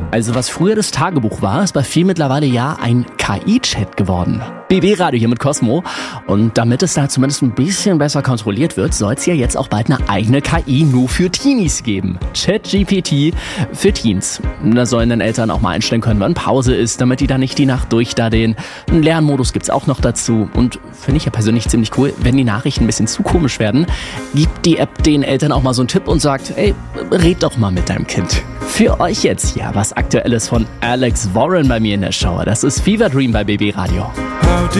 Also was früher das Tagebuch war, ist bei vielen mittlerweile ja ein KI-Chat geworden. BB Radio hier mit Cosmo. Und damit es da zumindest ein bisschen besser kontrolliert wird, soll es ja jetzt auch bald eine eigene KI nur für Teenies geben. ChatGPT für Teens. Da sollen dann Eltern auch mal einstellen können, wann Pause ist, damit die da nicht die Nacht durchdaddeln. Einen Lernmodus gibt's auch noch dazu. Und finde ich ja persönlich ziemlich cool, wenn die Nachrichten ein bisschen zu komisch werden, gibt die App den Eltern auch mal so einen Tipp und sagt, ey, red doch mal mit deinem Kind. Für euch jetzt hier was Aktuelles von Alex Warren bei mir in der Show. Das ist Fever Dream bei BB Radio.